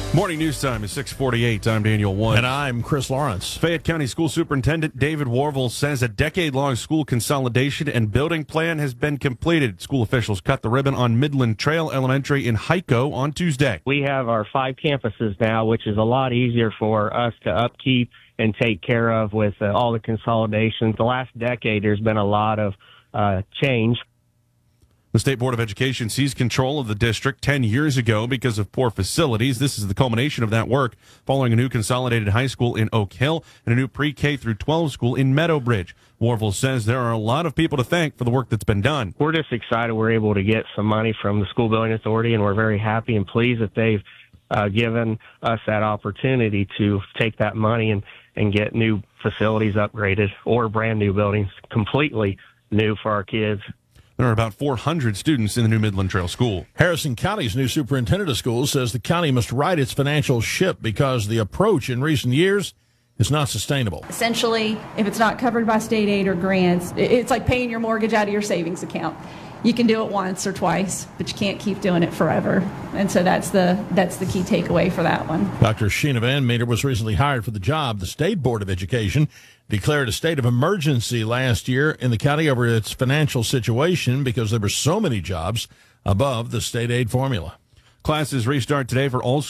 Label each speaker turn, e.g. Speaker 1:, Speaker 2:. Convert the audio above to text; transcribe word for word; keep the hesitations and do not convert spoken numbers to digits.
Speaker 1: Morning news time is six forty-eight. I'm Daniel Wood.
Speaker 2: And I'm Chris Lawrence.
Speaker 1: Fayette County School Superintendent David Warvel says a decade-long school consolidation and building plan has been completed. School officials cut the ribbon on Midland Trail Elementary in Hico on Tuesday.
Speaker 3: We have our five campuses now, which is a lot easier for us to upkeep and take care of with uh, all the consolidations. The last decade, there's been a lot of uh, change.
Speaker 1: The State Board of Education seized control of the district ten years ago because of poor facilities. This is the culmination of that work following a new consolidated high school in Oak Hill and a new pre-K through twelve school in Meadowbridge. Warvel says there are a lot of people to thank for the work that's been done.
Speaker 3: We're just excited we're able to get some money from the School Building Authority, and we're very happy and pleased that they've uh, given us that opportunity to take that money and, and get new facilities upgraded or brand new buildings completely new for our kids.
Speaker 1: There are about four hundred students in the new Midland Trail School.
Speaker 2: Harrison County's new superintendent of schools says the county must right its financial ship because the approach in recent years is not sustainable.
Speaker 4: Essentially, if it's not covered by state aid or grants, it's like paying your mortgage out of your savings account. You can do it once or twice, but you can't keep doing it forever. And so that's the that's the key takeaway for that one.
Speaker 2: Doctor Sheena Van Meter was recently hired for the job. The State Board of Education declared a state of emergency last year in the county over its financial situation because there were so many jobs above the state aid formula.
Speaker 1: Classes restart today for all